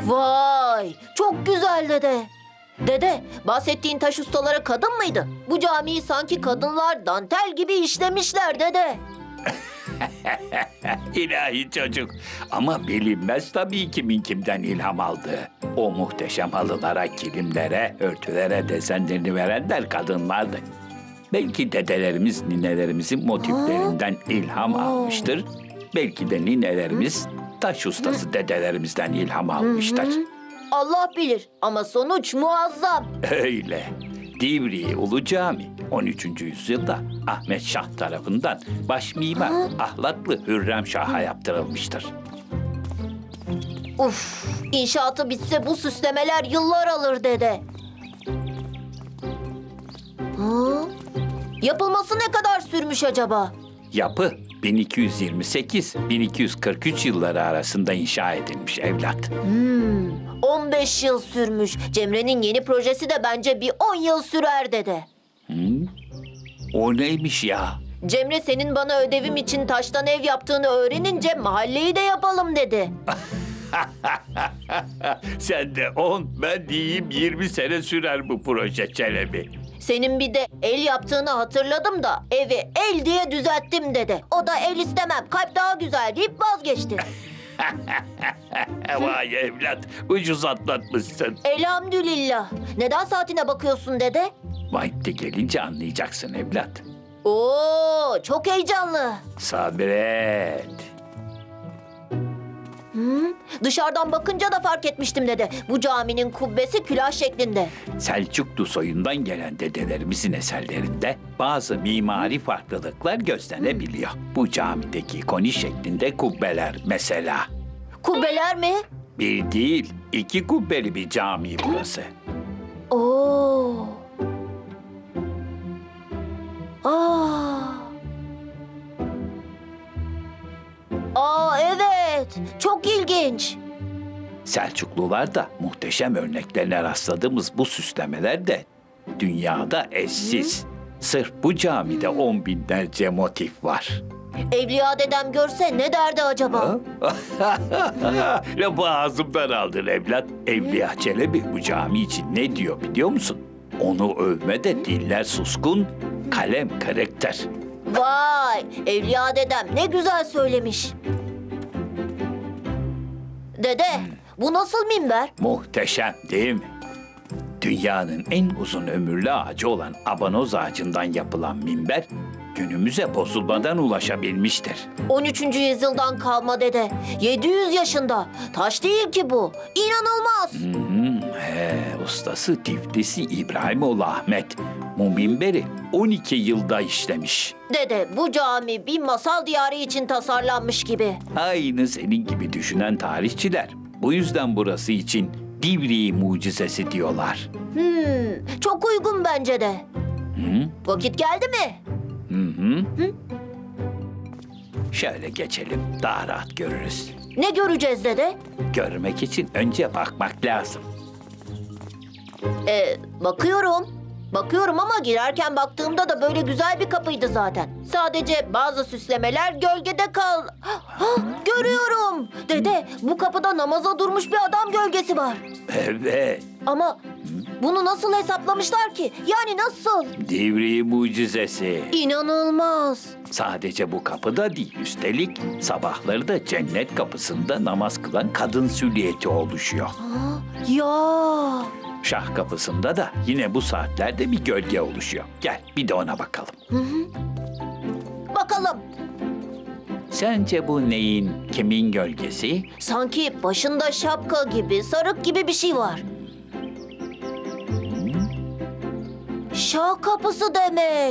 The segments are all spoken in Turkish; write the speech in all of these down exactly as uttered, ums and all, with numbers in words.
Vay, çok güzel dede. Dede, bahsettiğin taş ustaları kadın mıydı? Bu camiyi sanki kadınlar dantel gibi işlemişler dede. İlahi çocuk. Ama bilinmez tabii kimin kimden ilham aldığı. O muhteşem halılara, kilimlere, örtülere desenlerini verenler kadınlardı. Belki dedelerimiz ninelerimizin motiflerinden ilham almıştır. Belki de ninelerimiz taş ustası dedelerimizden ilham almıştır. Allah bilir ama sonuç muazzam. Öyle. Divriği Ulu Cami on üçüncü yüzyılda Ahmet Şah tarafından baş mimar Ahlatlı Hürrem Şah'a yaptırılmıştır. Uf, inşaatı bitse bu süslemeler yıllar alır dede. Hı? Yapılması ne kadar sürmüş acaba? Yapı bin iki yüz yirmi sekiz bin iki yüz kırk üç yılları arasında inşa edilmiş evlat. Hmm, on beş yıl sürmüş. Cemre'nin yeni projesi de bence bir on yıl sürer dede. Hmm? O neymiş ya? Cemre senin bana ödevim için taştan ev yaptığını öğrenince mahalleyi de yapalım dedi. Sen de on, ben diyeyim yirmi sene sürer bu proje Çelebi. Senin bir de el yaptığını hatırladım da evi el diye düzelttim dedi. O da el istemem, kalp daha güzel deyip vazgeçti. Vay evlat, ucuz atlatmışsın. Elhamdülillah. Neden saatine bakıyorsun dede? Vakti gelince anlayacaksın evlat. Oo, çok heyecanlı. Sabret. Hı? Dışarıdan bakınca da fark etmiştim dede. Bu caminin kubbesi külah şeklinde. Selçuklu soyundan gelen dedelerimizin eserlerinde bazı mimari farklılıklar gözlenebiliyor. Bu camideki koni şeklinde kubbeler mesela. Kubbeler mi? Bir değil, iki kubbeli bir cami burası. Oo. Aa. Aa evet. Çok ilginç. Selçuklular da muhteşem örneklerine rastladığımız bu süslemeler de dünyada eşsiz. Sırf bu camide on binlerce motif var. Evliya dedem görse ne derdi acaba? Lafı ağzımdan aldın evlat. Evliya Çelebi bu cami için ne diyor biliyor musun? Onu övmede diller suskun, kalem kırıktır. Vay, Evliya dedem ne güzel söylemiş. Dede, bu nasıl minber? Muhteşem değil mi? Dünyanın en uzun ömürlü ağacı olan abanoz ağacından yapılan minber günümüze bozulmadan ulaşabilmiştir. on üçüncü yüzyıldan kalma dede. yedi yüz yaşında. Taş değil ki bu. İnanılmaz. Hmm, he, ustası Tiflisi İbrahimoğlu Ahmet bu minberi on iki yılda işlemiş. Dede, bu cami bir masal diyarı için tasarlanmış gibi. Aynı senin gibi düşünen tarihçiler bu yüzden burası için Divriği mucizesi diyorlar. Hmm, çok uygun bence de. Hı? Vakit geldi mi? Hı hı. Hı? Şöyle geçelim, daha rahat görürüz. Ne göreceğiz dede? Görmek için önce bakmak lazım. Ee, bakıyorum. Bakıyorum ama girerken baktığımda da böyle güzel bir kapıydı zaten. Sadece bazı süslemeler gölgede kal... Hah, görüyorum. Dede, bu kapıda namaza durmuş bir adam gölgesi var. Evet, Ama bunu nasıl hesaplamışlar ki? Yani nasıl? Divriği mucizesi. İnanılmaz. Sadece bu kapıda değil, üstelik sabahları da cennet kapısında namaz kılan kadın süliyeti oluşuyor. Ha, ya. Şah kapısında da yine bu saatlerde bir gölge oluşuyor. Gel bir de ona bakalım. Bakalım. Sence bu neyin, kimin gölgesi? Sanki başında şapka gibi, sarık gibi bir şey var. Şah kapısı demek.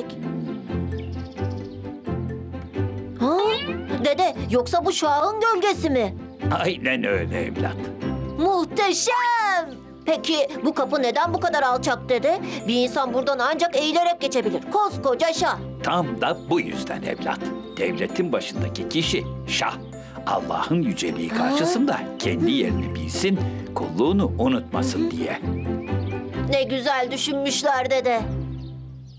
Ha? Dede, yoksa bu şahın gölgesi mi? Aynen öyle evlat. Muhteşem! Peki bu kapı neden bu kadar alçak dede? Bir insan buradan ancak eğilerek geçebilir. Koskoca şah. Tam da bu yüzden evlat. Devletin başındaki kişi şah. Allah'ın yüceliği karşısında kendi yerini bilsin, kulluğunu unutmasın diye. Ne güzel düşünmüşler dede.